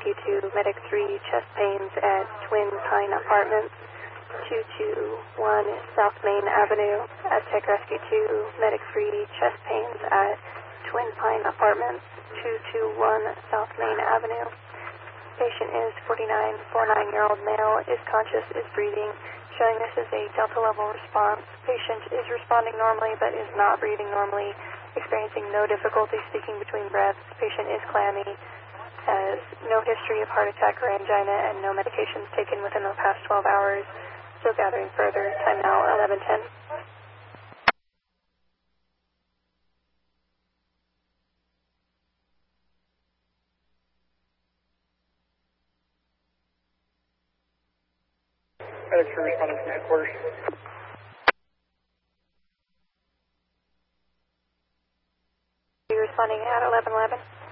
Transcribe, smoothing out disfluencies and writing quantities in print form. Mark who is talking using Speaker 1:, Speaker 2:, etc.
Speaker 1: Rescue 2, Medic 3, chest pains at Twin Pine Apartments, 221 South Main Avenue. Aztec Rescue 2, Medic 3, chest pains at Twin Pine Apartments, 221 South Main Avenue. Patient is 49-year-old male, is conscious, is breathing, showing this is a Delta level response. Patient is responding normally but is not breathing normally, experiencing no difficulty speaking between breaths. Patient is clammy, has no history of heart attack or angina, and no medications taken within the past 12 hours. Still gathering further. Time now 11:10.
Speaker 2: Medics are responding from headquarters.
Speaker 1: Responding at 11:11.